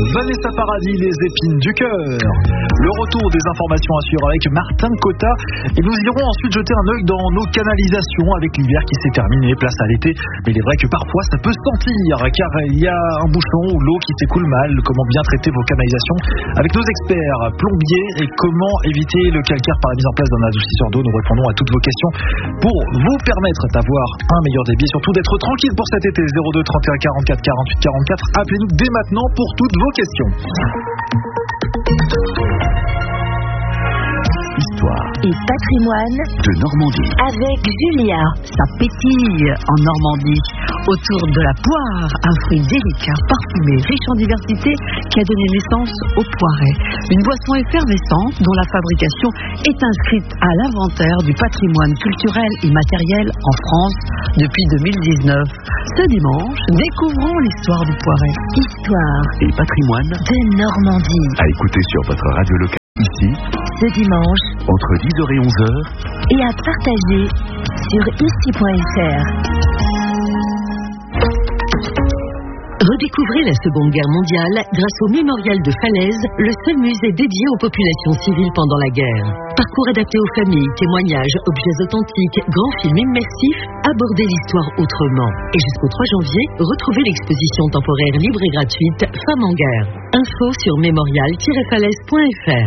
Vanessa Paradis, les épines du cœur. Le retour des informations à suivre avec Martin Cotta. Et nous irons ensuite jeter un œil dans nos canalisations avec l'hiver qui s'est terminé, place à l'été. Mais il est vrai que parfois ça peut se sentir, car il y a un bouchon ou l'eau qui s'écoule mal. Comment bien traiter vos canalisations avec nos experts plombiers et comment éviter le calcaire par la mise en place d'un adoucisseur d'eau. Nous répondons à toutes vos questions pour vous permettre d'avoir un meilleur débit et surtout d'être tranquille pour cet été. 02 31 44 48 44. Appelez-nous dès maintenant pour toutes vos questions. Histoire et patrimoine de Normandie. Avec Julia. Ça pétille en Normandie autour de la poire, un fruit délicat, parfumé, riche en diversité qui a donné naissance au poiret. Une boisson effervescente dont la fabrication est inscrite à l'inventaire du patrimoine culturel et matériel en France depuis 2019. Ce dimanche, découvrons l'histoire du poiret. Histoire et patrimoine de Normandie. À écouter sur votre radio locale ici, ce dimanche, entre 10h et 11h, et à partager sur ici.fr. Redécouvrez la Seconde Guerre mondiale grâce au Mémorial de Falaise, le seul musée dédié aux populations civiles pendant la guerre. Parcours adapté aux familles, témoignages, objets authentiques, grands films immersifs, abordez l'histoire autrement. Et jusqu'au 3 janvier, retrouvez l'exposition temporaire libre et gratuite Femmes en guerre. Info sur mémorial-falaise.fr.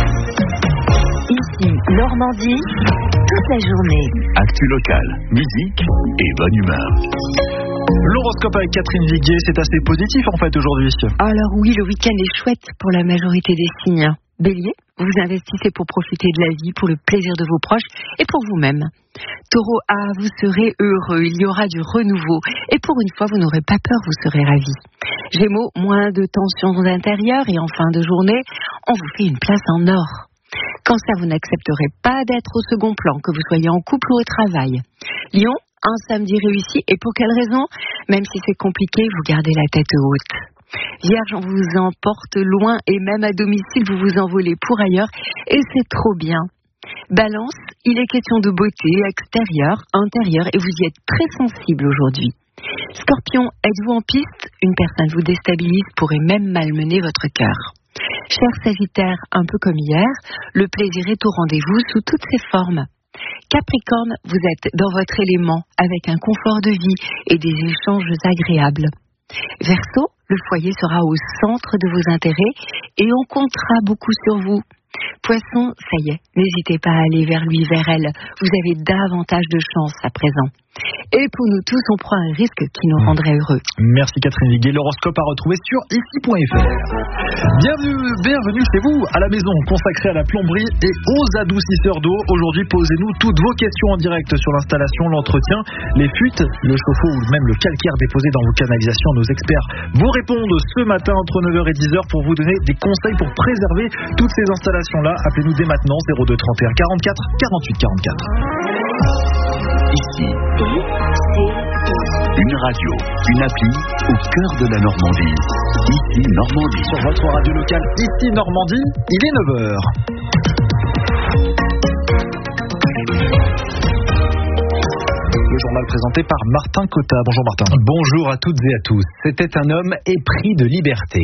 Ici, Normandie, toute la journée. Actu locale, musique et bonne humeur. L'horoscope avec Catherine Viguier, c'est assez positif en fait aujourd'hui. Alors oui, le week-end est chouette pour la majorité des signes. Bélier, vous investissez pour profiter de la vie, pour le plaisir de vos proches et pour vous-même. Taureau, vous serez heureux, il y aura du renouveau et pour une fois, vous n'aurez pas peur, vous serez ravis. Gémeaux, moins de tensions intérieures et en fin de journée, on vous fait une place en or. Cancer, vous n'accepterez pas d'être au second plan, que vous soyez en couple ou au travail. Lion, un samedi réussi, et pour quelle raison? Même si c'est compliqué, vous gardez la tête haute. Vierge, on vous emporte loin et même à domicile, vous vous envolez pour ailleurs et c'est trop bien. Balance, il est question de beauté extérieure, intérieure et vous y êtes très sensible aujourd'hui. Scorpion, êtes-vous en piste? Une personne vous déstabilise, pourrait même malmener votre cœur. Cher Sagittaire, un peu comme hier, le plaisir est au rendez-vous sous toutes ses formes. Capricorne, vous êtes dans votre élément avec un confort de vie et des échanges agréables. Verseau, le foyer sera au centre de vos intérêts et on comptera beaucoup sur vous. Poisson, ça y est, n'hésitez pas à aller vers lui, vers elle. Vous avez davantage de chance à présent. Et pour nous tous, on prend un risque qui nous rendrait heureux. Merci Catherine Viguier. L'horoscope à retrouver sur ici.fr. Bienvenue chez vous à la maison consacrée à la plomberie et aux adoucisseurs d'eau. Aujourd'hui, posez-nous toutes vos questions en direct sur l'installation, l'entretien, les fuites, le chauffe-eau ou même le calcaire déposé dans vos canalisations. Nos experts vous répondent ce matin entre 9h et 10h pour vous donner des conseils pour préserver toutes ces installations-là. Appelez-nous dès maintenant 02 31 44 48 44. Ici, une radio, une appli au cœur de la Normandie. Ici Normandie. Sur votre radio locale, ici Normandie, il est 9h. Le journal présenté par Martin Cotta. Bonjour Martin. Bonjour à toutes et à tous. C'était un homme épris de liberté.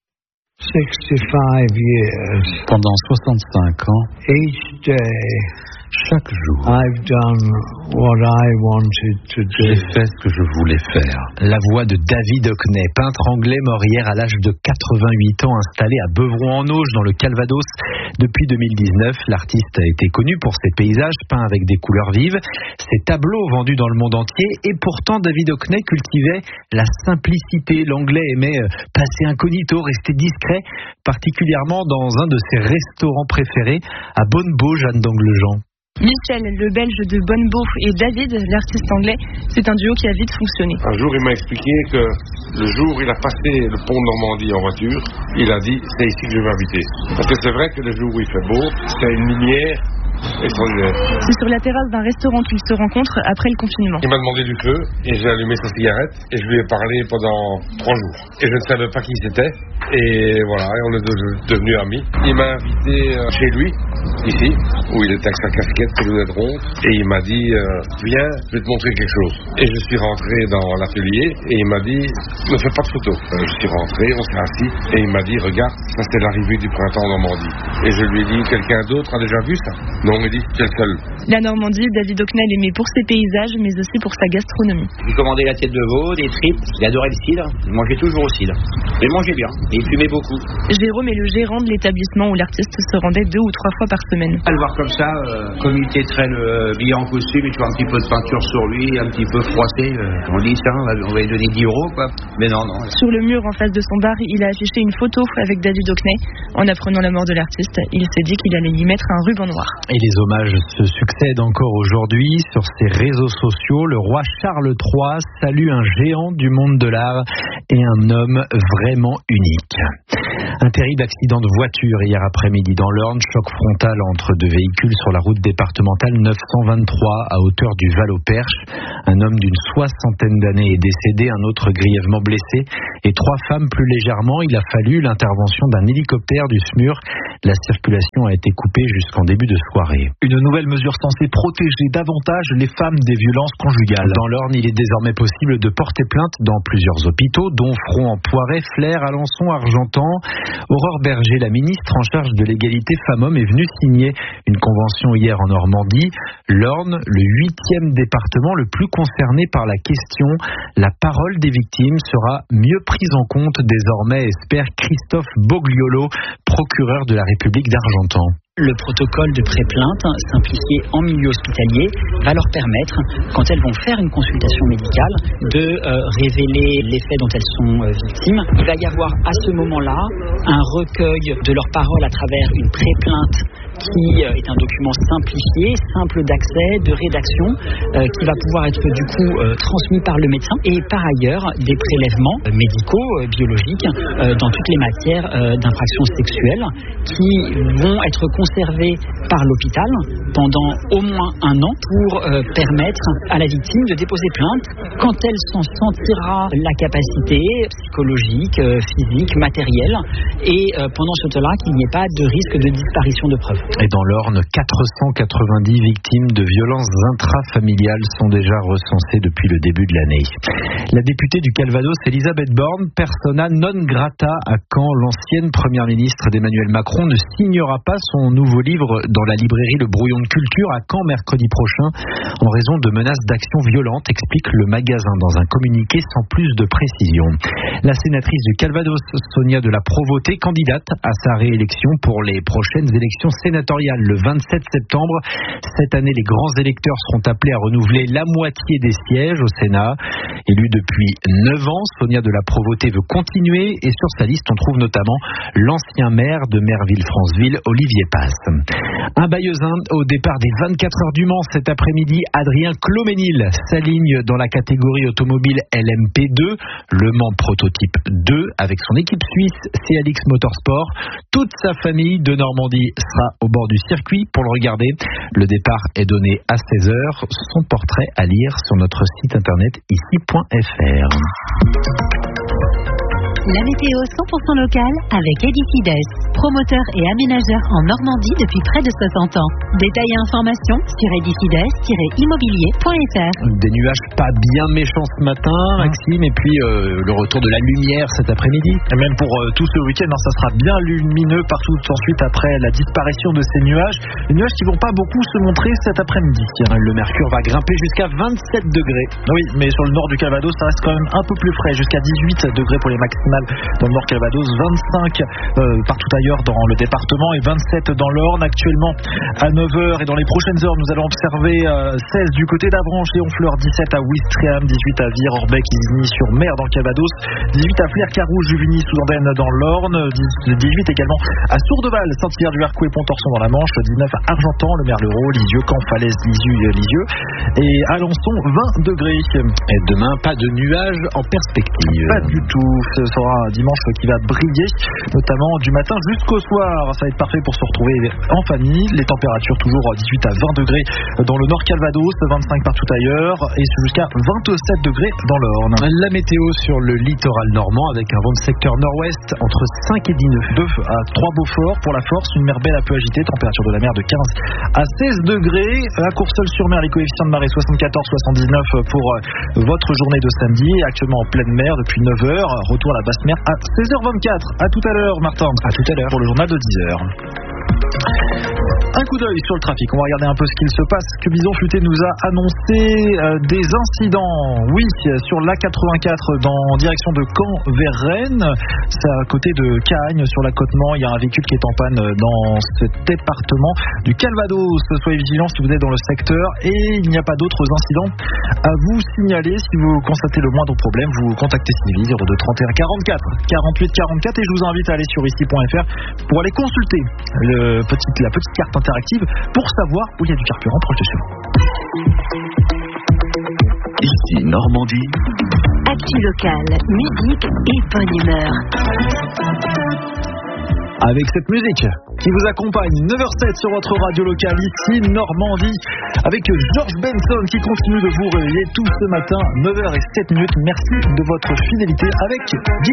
65 years. Pendant 65 ans, Each day, chaque jour, I've done what I wanted to do. j'ai fait ce que je voulais faire. La voix de David Hockney, peintre anglais mort hier à l'âge de 88 ans, installé à Beuvron-en-Auge dans le Calvados. Depuis 2019, l'artiste a été connu pour ses paysages peints avec des couleurs vives, ses tableaux vendus dans le monde entier, et pourtant David Hockney cultivait la simplicité. L'anglais aimait passer incognito, rester discret, particulièrement dans un de ses restaurants préférés, à Bonnebeau, Jeanne d'Anglejean. Michel, le belge de Bonnebeau, et David, l'artiste anglais, c'est un duo qui a vite fonctionné. Un jour, il m'a expliqué que le jour où il a passé le pont de Normandie en voiture, il a dit, c'est ici que je vais habiter. Parce que c'est vrai que le jour où il fait beau, c'est une lumière extraordinaire. C'est sur la terrasse d'un restaurant qu'ils se rencontrent après le confinement. Il m'a demandé du feu et j'ai allumé sa cigarette et je lui ai parlé pendant 3 jours. Et je ne savais pas qui c'était. Et voilà, et on est devenus amis. Il m'a invité chez lui, ici, où il était avec sa casquette, ses lunettes rondes. Et il m'a dit, viens, je vais te montrer quelque chose. Et je suis rentré dans l'atelier et il m'a dit, ne fais pas de photos. Je suis rentré, on s'est assis et il m'a dit, regarde, ça c'est l'arrivée du printemps en Normandie. Et je lui ai dit, quelqu'un d'autre a déjà vu ça? Non, il dit, tu es le seul. La Normandie, David Hockney l'aimait pour ses paysages, mais aussi pour sa gastronomie. Il commandait la tête de veau, des tripes, il adorait le cidre, il mangeait toujours au cidre. Il mangeait bien, et il fumait beaucoup. Jérôme est le gérant de l'établissement où l'artiste se rendait 2 ou 3 fois par semaine. À le voir comme ça, comme il traîne billet en costume, et tu vois un petit peu de peinture sur lui, un petit peu froissé, on dit tiens, on va lui donner 10 € quoi. Mais non. Sur le mur en face de son bar, il a affiché une photo avec David Hockney. En apprenant la mort de l'artiste, il s'est dit qu'il allait y mettre un ruban noir. Et les hommages se succèdent encore aujourd'hui sur ses réseaux sociaux. Le roi Charles III salue un géant du monde de l'art et un homme vraiment unique. Un terrible accident de voiture hier après-midi dans l'Orne, choc frontal entre 2 véhicules sur la route départementale 923 à hauteur du Val-au-Perche. Un homme d'une 60aine d'années est décédé, un autre grièvement blessé et 3 femmes plus légèrement. Il a fallu l'intervention d'un hélicoptère du SMUR. La circulation a été coupée jusqu'en début de soirée. Une nouvelle mesure censée protéger davantage les femmes des violences conjugales. Dans l'Orne, il est désormais possible de porter plainte dans plusieurs hôpitaux, dont Front-en-Poiret, Flers, Alençon, Argentan. Aurore Berger, la ministre en charge de l'égalité femmes-hommes, est venue signer une convention hier en Normandie. L'Orne, le 8e département le plus concerné par la question. La parole des victimes sera mieux prise en compte désormais, espère Christophe Bogliolo, procureur de la République d'Argentan. Le protocole de pré-plainte simplifié en milieu hospitalier va leur permettre, quand elles vont faire une consultation médicale, de révéler les faits dont elles sont victimes. Il va y avoir à ce moment-là un recueil de leurs paroles à travers une pré-plainte qui est un document simplifié, simple d'accès, de rédaction, qui va pouvoir être du coup transmis par le médecin, et par ailleurs des prélèvements médicaux, biologiques, dans toutes les matières d'infractions sexuelles qui vont être conservés par l'hôpital pendant au moins 1 an pour permettre à la victime de déposer plainte quand elle s'en sentira la capacité psychologique, physique, matérielle, et pendant ce temps-là qu'il n'y ait pas de risque de disparition de preuves. Et dans l'Orne, 490 victimes de violences intrafamiliales sont déjà recensées depuis le début de l'année. La députée du Calvados, Elisabeth Borne, persona non grata à Caen. L'ancienne première ministre d'Emmanuel Macron ne signera pas son nouveau livre dans la librairie Le Brouillon de Culture à Caen mercredi prochain en raison de menaces d'action violentes, explique le magasin dans un communiqué sans plus de précision. La sénatrice du Calvados, Sonia de la Provôté, candidate à sa réélection pour les prochaines élections sénatoriales le 27 septembre. Cette année, les grands électeurs seront appelés à renouveler la moitié des sièges au Sénat. Élue depuis 9 ans, Sonia de la Provôté veut continuer et sur sa liste, on trouve notamment l'ancien maire de Merville-Franceville, Olivier Passe. Un Bayeuxin au départ des 24 heures du Mans cet après-midi, Adrien Cloménil s'aligne dans la catégorie automobile LMP2, Le Mans Prototype 2, avec son équipe suisse CLX Motorsport. Toute sa famille de Normandie sera au bord du circuit pour le regarder. Le départ est donné à 16h. Son portrait à lire sur notre site internet ici.fr. La météo 100% locale avec Edifides, promoteur et aménageur en Normandie depuis près de 60 ans. Détails et informations sur edifides-immobilier.fr. Des nuages pas bien méchants ce matin, Maxime, et puis le retour de la lumière cet après-midi. Et même pour tout ce week-end, ça sera bien lumineux partout ensuite après la disparition de ces nuages. Les nuages qui vont pas beaucoup se montrer cet après-midi. Le mercure va grimper jusqu'à 27 degrés. Oui, mais sur le nord du Calvados, ça reste quand même un peu plus frais, jusqu'à 18 degrés pour les maximales dans le nord Calvados, 25 partout ailleurs dans le département et 27 dans l'Orne. Actuellement à 9h et dans les prochaines heures, nous allons observer 16 du côté d'Avranches, Léonfleur, 17 à Ouistreham, 18 à Vire, Orbec, Isigny-sur-Mer dans le Calvados, 18 à Flers-Carouge, Juvigny-sous-Andaine dans l'Orne, 18 également à Sourdeval, Saint-Hilaire-du-Harcouët, Pontorson dans la Manche, 19 à Argentan, Le Merlereau, Lisieux, Caen, Falaise, Lisieux et Alençon, 20 degrés. Et demain, pas de nuages en perspective. Pas du tout. Ce sera sera un dimanche qui va briller, notamment du matin jusqu'au soir. Ça va être parfait pour se retrouver en famille. Les températures toujours 18 à 20 degrés dans le Nord Calvados, 25 partout ailleurs et jusqu'à 27 degrés dans l'Orne. La météo sur le littoral normand avec un vent de secteur nord-ouest entre 5 et 10 nœuds. 2 à 3 Beaufort pour la force, une mer belle un peu agitée, température de la mer de 15 à 16 degrés. À Courseulles-sur-Mer, les coefficients de marée 74-79 pour votre journée de samedi, actuellement en pleine mer depuis 9h, retour à la basse mer à 16h24. À tout à l'heure Martin. À tout à l'heure pour le journal de 10h. Un coup d'œil sur le trafic, on va regarder un peu ce qu'il se passe. Que Bison Futé nous a annoncé des incidents, oui, sur l'A84 en direction de Caen vers Rennes. C'est à côté de Cagnes, sur l'accotement, il y a un véhicule qui est en panne dans ce département du Calvados. Soyez vigilants si vous êtes dans le secteur et il n'y a pas d'autres incidents à vous signaler. Si vous constatez le moindre problème, vous contactez Sylvie 02 31 44 48 44 et je vous invite à aller sur ici.fr pour aller consulter la petite carte interactive pour savoir où il y a du carburant proche de chez vous. Ici Normandie. Actu locale, musique et bonne humeur. Avec cette musique qui vous accompagne 9h07 sur votre radio locale ici Normandie avec George Benson qui continue de vous réveiller tout ce matin 9h07. Merci de votre fidélité avec